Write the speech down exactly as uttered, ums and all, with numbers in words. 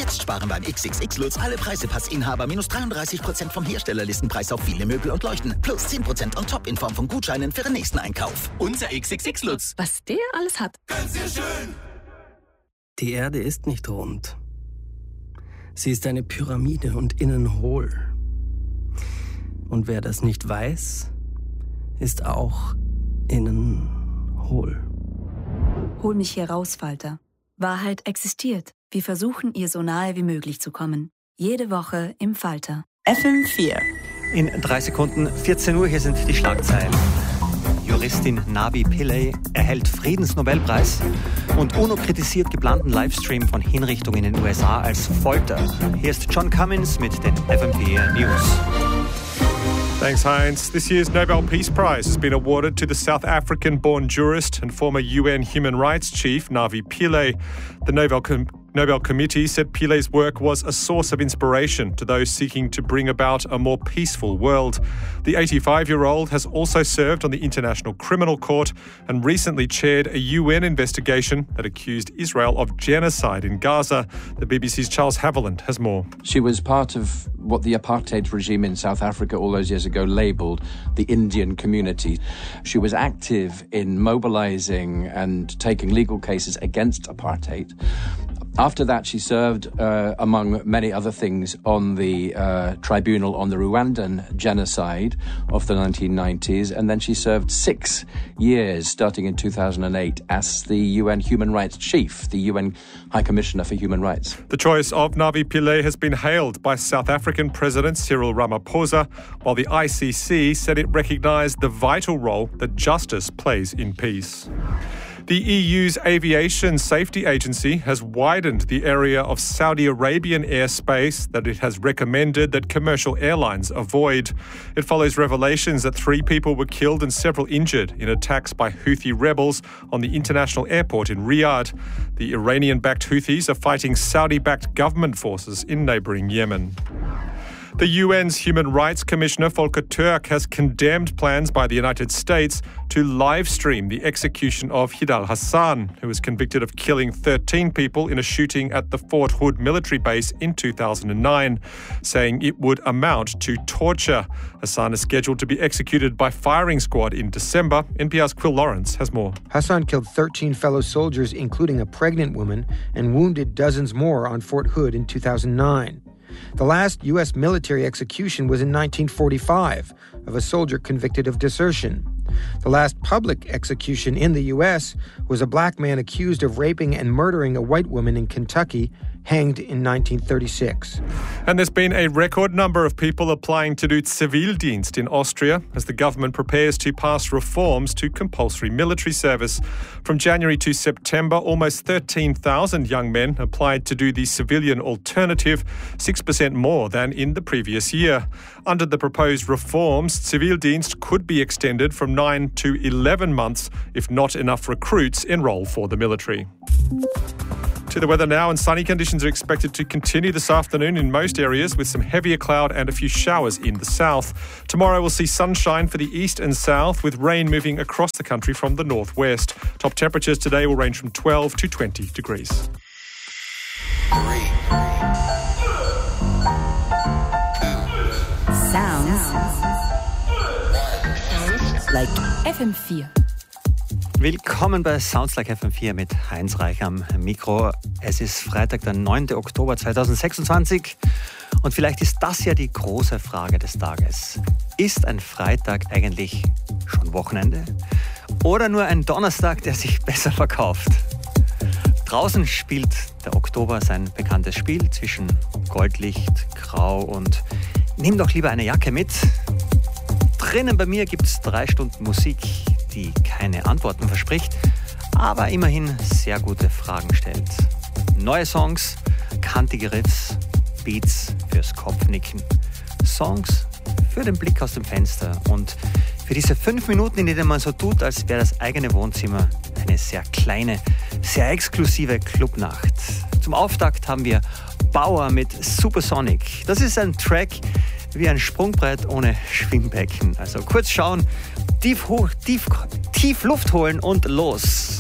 Jetzt sparen beim X X X Lutz alle Preisepassinhaber minus dreiunddreißig Prozent vom Herstellerlistenpreis auf viele Möbel und Leuchten. Plus zehn Prozent on top in Form von Gutscheinen für den nächsten Einkauf. Unser X X X Lutz. Was der alles hat. Ganz sehr schön. Die Erde ist nicht rund. Sie ist eine Pyramide und innen hohl. Und wer das nicht weiß, ist auch innen hohl. Hol mich hier raus, Falter. Wahrheit existiert. Wir versuchen, ihr so nahe wie möglich zu kommen. Jede Woche im Falter. F M vier. In drei Sekunden, vierzehn Uhr, hier sind die Schlagzeilen. Juristin Navi Pillay erhält Friedensnobelpreis und UNO kritisiert geplanten Livestream von Hinrichtungen in den U S A als Folter. Hier ist John Cummins mit den F M vier News. Thanks, Heinz. This year's Nobel Peace Prize has been awarded to the South African-born jurist and former U N Human Rights Chief Navi Pillay. The Nobel Com- Nobel Committee said Pillay's work was a source of inspiration to those seeking to bring about a more peaceful world. The eighty-five-year-old has also served on the International Criminal Court and recently chaired a U N investigation that accused Israel of genocide in Gaza. The B B C's Charles Haviland has more. She was part of what the apartheid regime in South Africa all those years ago labelled the Indian community. She was active in mobilising and taking legal cases against apartheid. After that, she served, uh, among many other things, on the uh, tribunal on the Rwandan genocide of the nineteen nineties, and then she served six years, starting in two thousand eight, as the U N Human Rights Chief, the U N High Commissioner for Human Rights. The choice of Navi Pillay has been hailed by South African President Cyril Ramaphosa, while the I C C said it recognised the vital role that justice plays in peace. The E U's Aviation Safety Agency has widened the area of Saudi Arabian airspace that it has recommended that commercial airlines avoid. It follows revelations that three people were killed and several injured in attacks by Houthi rebels on the international airport in Riyadh. The Iranian-backed Houthis are fighting Saudi-backed government forces in neighbouring Yemen. The U N's Human Rights Commissioner Volker Turk has condemned plans by the United States to live stream the execution of Hidal Hassan, who was convicted of killing thirteen people in a shooting at the Fort Hood military base in two thousand nine, saying it would amount to torture. Hassan is scheduled to be executed by firing squad in December. N P R's Quill Lawrence has more. Hassan killed thirteen fellow soldiers, including a pregnant woman, and wounded dozens more on Fort Hood in two thousand nine. The last U S military execution was in nineteen forty-five of a soldier convicted of desertion. The last public execution in the U S was a black man accused of raping and murdering a white woman in Kentucky, hanged in nineteen thirty-six. And there's been a record number of people applying to do Zivildienst in Austria as the government prepares to pass reforms to compulsory military service. From January to September, almost thirteen thousand young men applied to do the civilian alternative, six percent more than in the previous year. Under the proposed reforms, Zivildienst could be extended from nine to eleven months if not enough recruits enroll for the military. To the weather now, and sunny conditions are expected to continue this afternoon in most areas with some heavier cloud and a few showers in the south. Tomorrow we'll see sunshine for the east and south with rain moving across the country from the northwest. Top temperatures today will range from twelve to twenty degrees. Sounds like F M vier. Willkommen bei Sounds Like F M vier mit Heinz Reich am Mikro. Es ist Freitag, der neunten Oktober zweitausendsechsundzwanzig und vielleicht ist das ja die große Frage des Tages. Ist ein Freitag eigentlich schon Wochenende oder nur ein Donnerstag, der sich besser verkauft? Draußen spielt der Oktober sein bekanntes Spiel zwischen Goldlicht, Grau und nimm doch lieber eine Jacke mit. Drinnen bei mir gibt es drei Stunden Musik, die keine Antworten verspricht, aber immerhin sehr gute Fragen stellt. Neue Songs, kantige Riffs, Beats fürs Kopfnicken, Songs für den Blick aus dem Fenster und für diese fünf Minuten, in denen man so tut, als wäre das eigene Wohnzimmer eine sehr kleine, sehr exklusive Clubnacht. Zum Auftakt haben wir Bauer mit Supersonic. Das ist ein Track wie ein Sprungbrett ohne Schwimmbecken. Also kurz schauen, tief hoch, tief, tief Luft holen und los.